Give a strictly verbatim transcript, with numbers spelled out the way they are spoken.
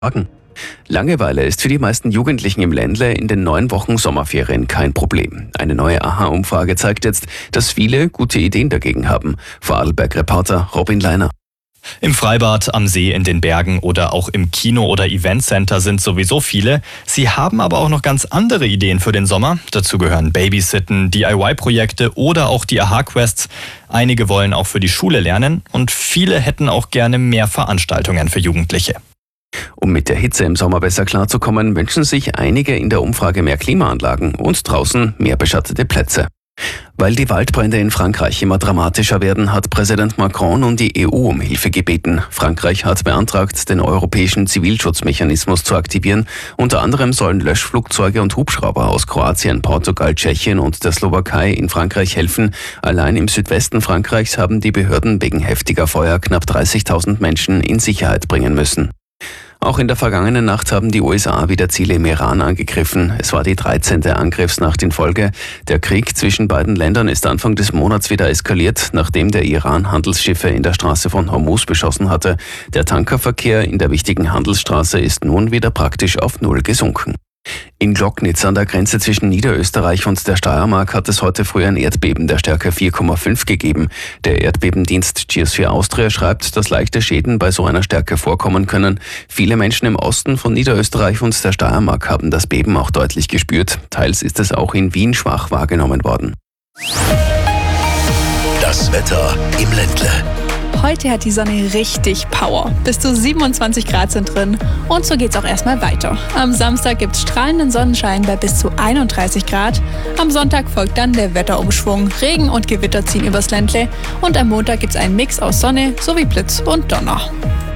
Morgen. Langeweile ist für die meisten Jugendlichen im Ländle in den neun Wochen Sommerferien kein Problem. Eine neue A H A-Umfrage zeigt jetzt, dass viele gute Ideen dagegen haben. Vorarlberg-Reporter Robin Leiner. Im Freibad, am See, in den Bergen oder auch im Kino oder Eventcenter sind sowieso viele. Sie haben aber auch noch ganz andere Ideen für den Sommer. Dazu gehören Babysitten, D I Y-Projekte oder auch die A H A-Quests. Einige wollen auch für die Schule lernen und viele hätten auch gerne mehr Veranstaltungen für Jugendliche. Um mit der Hitze im Sommer besser klarzukommen, wünschen sich einige in der Umfrage mehr Klimaanlagen und draußen mehr beschattete Plätze. Weil die Waldbrände in Frankreich immer dramatischer werden, hat Präsident Macron nun die E U um Hilfe gebeten. Frankreich hat beantragt, den europäischen Zivilschutzmechanismus zu aktivieren. Unter anderem sollen Löschflugzeuge und Hubschrauber aus Kroatien, Portugal, Tschechien und der Slowakei in Frankreich helfen. Allein im Südwesten Frankreichs haben die Behörden wegen heftiger Feuer knapp dreißigtausend Menschen in Sicherheit bringen müssen. Auch in der vergangenen Nacht haben die U S A wieder Ziele im Iran angegriffen. Es war die dreizehnte Angriffsnacht in Folge. Der Krieg zwischen beiden Ländern ist Anfang des Monats wieder eskaliert, nachdem der Iran Handelsschiffe in der Straße von Hormuz beschossen hatte. Der Tankerverkehr in der wichtigen Handelsstraße ist nun wieder praktisch auf Null gesunken. In Glocknitz an der Grenze zwischen Niederösterreich und der Steiermark hat es heute früh ein Erdbeben der Stärke vier Komma fünf gegeben. Der Erdbebendienst Geosphere Austria schreibt, dass leichte Schäden bei so einer Stärke vorkommen können. Viele Menschen im Osten von Niederösterreich und der Steiermark haben das Beben auch deutlich gespürt. Teils ist es auch in Wien schwach wahrgenommen worden. Das Wetter im Ländle. Heute hat die Sonne richtig Power. Bis zu siebenundzwanzig Grad sind drin. Und so geht's auch erstmal weiter. Am Samstag gibt's strahlenden Sonnenschein bei bis zu einunddreißig Grad. Am Sonntag folgt dann der Wetterumschwung. Regen und Gewitter ziehen übers Ländle. Und am Montag gibt's einen Mix aus Sonne sowie Blitz und Donner.